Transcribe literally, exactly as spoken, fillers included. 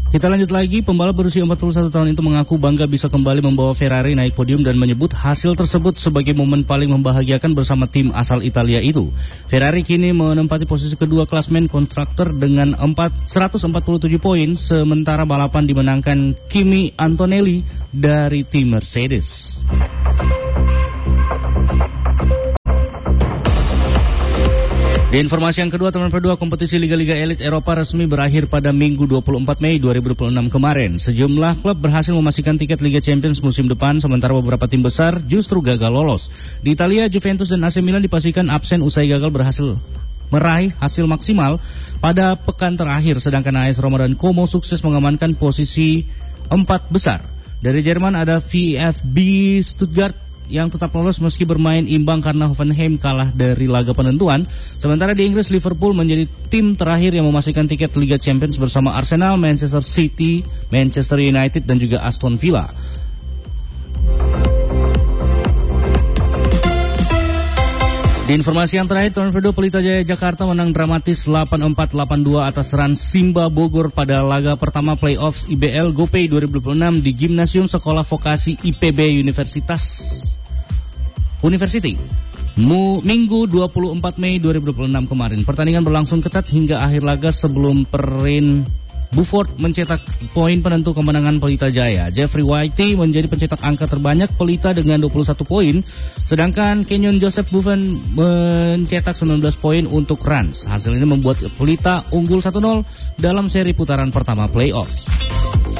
Kita lanjut lagi, pembalap berusia empat puluh satu tahun itu mengaku bangga bisa kembali membawa Ferrari naik podium dan menyebut hasil tersebut sebagai momen paling membahagiakan bersama tim asal Italia itu. Ferrari kini menempati posisi kedua klasmen konstruktor dengan seratus empat puluh tujuh poin, sementara balapan dimenangkan Kimi Antonelli dari tim Mercedes. Di informasi yang kedua, teman kedua, kompetisi Liga-Liga Elit Eropa resmi berakhir pada Minggu dua puluh empat Mei dua ribu dua puluh enam kemarin. Sejumlah klub berhasil memastikan tiket Liga Champions musim depan, sementara beberapa tim besar justru gagal lolos. Di Italia, Juventus dan A C Milan dipastikan absen usai gagal berhasil meraih hasil maksimal pada pekan terakhir, sedangkan A S Roma dan Como sukses mengamankan posisi empat besar. Dari Jerman ada V F B Stuttgart yang tetap lolos meski bermain imbang karena Hoffenheim kalah dari laga penentuan. Sementara di Inggris, Liverpool menjadi tim terakhir yang memastikan tiket Liga Champions bersama Arsenal, Manchester City, Manchester United dan juga Aston Villa. Di informasi yang terakhir, tahun kedua Pelita Jaya Jakarta menang dramatis delapan empat delapan dua atas Rans Simba Bogor pada laga pertama playoffs I B L GoPay dua ribu dua puluh enam di Gimnasium Sekolah Vokasi I P B Universitas University. Mu, Minggu dua puluh empat Mei dua ribu dua puluh enam kemarin. Pertandingan berlangsung ketat hingga akhir laga sebelum Perin Buford mencetak poin penentu kemenangan Pelita Jaya. Jeffrey Whitey menjadi pencetak angka terbanyak Pelita dengan dua puluh satu poin, sedangkan Kenyon Joseph Buffen mencetak sembilan belas poin untuk Rans. Hasil ini membuat Pelita unggul satu nol dalam seri putaran pertama playoff.